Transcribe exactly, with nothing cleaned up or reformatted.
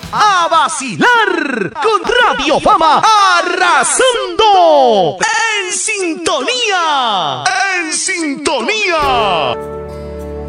a vacilar con Radio Fama arrasando en sintonía, en sintonía.